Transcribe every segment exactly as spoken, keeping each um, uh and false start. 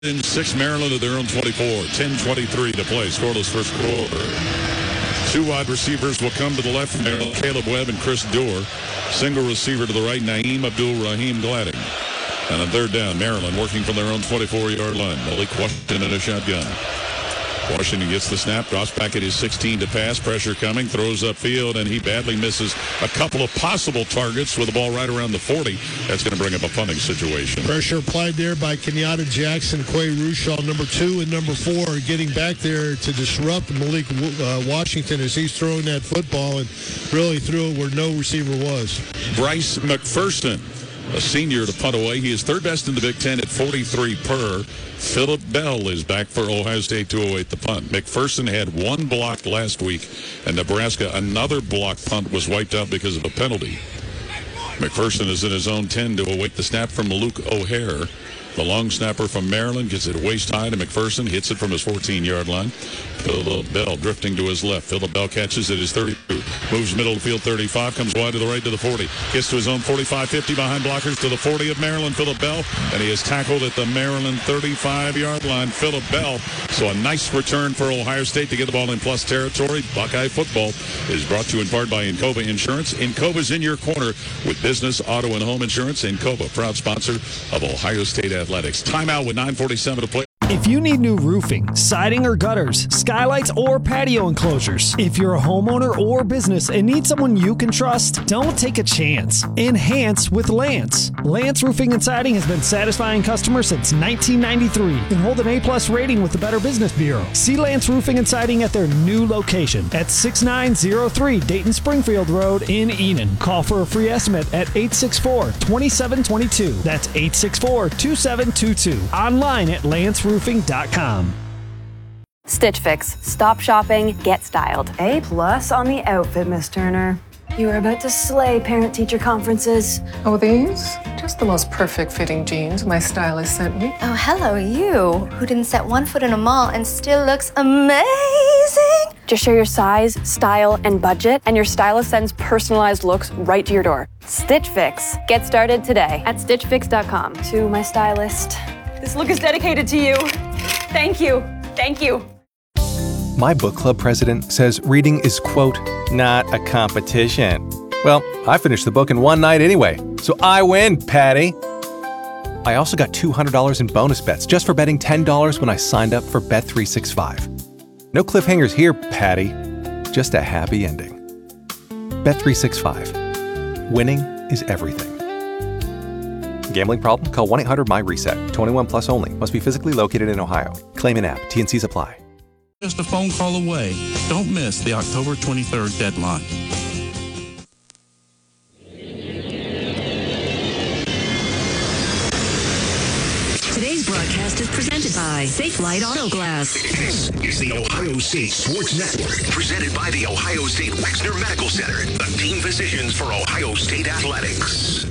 In six, Maryland at their own twenty-four. ten twenty-three to play. Scoreless first quarter. Two wide receivers will come to the left from Maryland, Caleb Webb and Chris Dorr. Single receiver to the right, Naeem Abdul-Rahim Gladding. And on third down, Maryland working from their own twenty-four-yard line. Malik Washington in a shotgun. Washington gets the snap, drops back at his sixteen to pass. Pressure coming, throws upfield, and he badly misses a couple of possible targets with the ball right around the forty. That's going to bring up a punting situation. Pressure applied there by Kenyatta Jackson, Quay Rushaw, number two and number four, are getting back there to disrupt Malik uh, Washington as he's throwing that football and really threw it where no receiver was. Bryce McPherson, a senior to punt away. He is third best in the Big Ten at forty-three per. Phillip Bell is back for Ohio State to await the punt. McPherson had one block last week, and Nebraska, another block punt was wiped out because of a penalty. McPherson is in his own ten to await the snap from Luke O'Hare. The long snapper from Maryland gets it waist high to McPherson, hits it from his fourteen-yard line. Phillip Bell drifting to his left. Phillip Bell catches it his thirty-two. Moves middle of the field thirty-five, comes wide to the right to the forty. Gets to his own forty-five fifty behind blockers to the forty of Maryland, Phillip Bell. And he is tackled at the Maryland thirty-five-yard line, Phillip Bell. So a nice return for Ohio State to get the ball in plus territory. Buckeye football is brought to you in part by Encova Insurance. Encova's in your corner with business, auto, and home insurance. Encova, proud sponsor of Ohio State Athletics. Timeout with nine forty-seven to play. If you need new roofing, siding or gutters, skylights or patio enclosures, if you're a homeowner or business and need someone you can trust, don't take a chance. Enhance with Lance. Lance Roofing and Siding has been satisfying customers since nineteen ninety-three and hold an A-plus rating with the Better Business Bureau. See Lance Roofing and Siding at their new location at six nine zero three Dayton Springfield Road in Enon. Call for a free estimate at eight six four, two seven two two. That's eight six four, two seven two two. Online at lance roofing dot com. Stitch Fix. Stop shopping, get styled. A plus on the outfit, Miss Turner. You are about to slay parent-teacher conferences. Oh, these? Just the most perfect fitting jeans my stylist sent me. Oh, hello, you, who didn't set one foot in a mall and still looks amazing. Just share your size, style, and budget, and your stylist sends personalized looks right to your door. Stitch Fix. Get started today at stitch fix dot com. To my stylist, this look is dedicated to you. Thank you. Thank you. My book club president says reading is, quote, not a competition. Well, I finished the book in one night anyway, so I win, Patty. I also got two hundred dollars in bonus bets just for betting ten dollars when I signed up for Bet three sixty-five. No cliffhangers here, Patty. Just a happy ending. Bet three sixty-five. Winning is everything. Gambling problem? Call one eight hundred M Y reset. twenty-one plus only. Must be physically located in Ohio. Claim in app. T N Cs apply. Just a phone call away. Don't miss the October twenty-third deadline. Today's broadcast is presented by Safe Light Auto Glass. This is the Ohio State Sports Network, presented by the Ohio State Wexner Medical Center, the team physicians for Ohio State Athletics.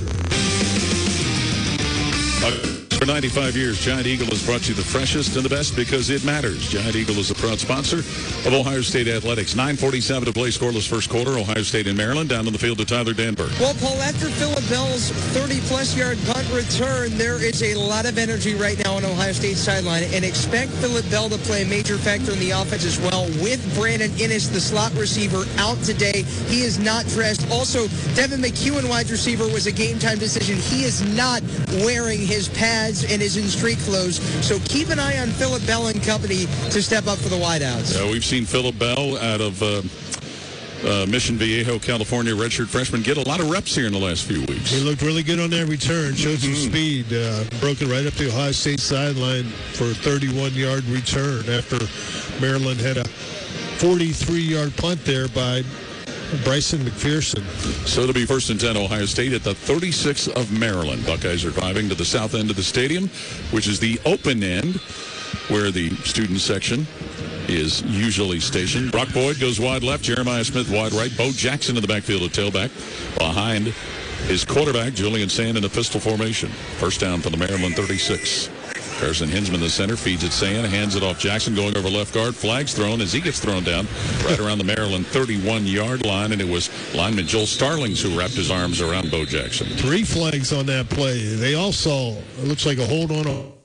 For ninety-five years, Giant Eagle has brought you the freshest and the best because it matters. Giant Eagle is a proud sponsor of Ohio State Athletics. nine forty-seven to play, scoreless first quarter. Ohio State and Maryland down on the field to Tyler Danberg. Well, Paul, after Phillip Bell's thirty-plus yard punt return, there is a lot of energy right now on Ohio State's sideline, and expect Phillip Bell to play a major factor in the offense as well, with Brandon Inniss, the slot receiver, out today. He is not dressed. Also, Devin McEwen, wide receiver, was a game-time decision. He is not wearing his pads and is in street clothes. So keep an eye on Phillip Bell and company to step up for the wideouts. Uh, we've seen Phillip Bell out of uh, uh, Mission Viejo, California, redshirt freshman, get a lot of reps here in the last few weeks. He looked really good on that return, showed some Mm-hmm. speed, uh, broke it right up the Ohio State sideline for a thirty-one yard return after Maryland had a forty-three yard punt there by Bryson McPherson. So to be first and ten, Ohio State at the thirty-six of Maryland. Buckeyes are driving to the south end of the stadium, which is the open end where the student section is usually stationed. Brock Boyd goes wide left, Jeremiah Smith wide right, Bo Jackson in the backfield at tailback. Behind his quarterback, Julian Sand, in a pistol formation. First down for the Maryland thirty-six. Harrison Hinsman, the center, feeds it Sand, hands it off Jackson, going over left guard. Flags thrown as he gets thrown down right around the Maryland thirty-one yard line, and it was lineman Joel Starlings who wrapped his arms around Bo Jackson. Three flags on that play. They all saw, it looks like a hold on a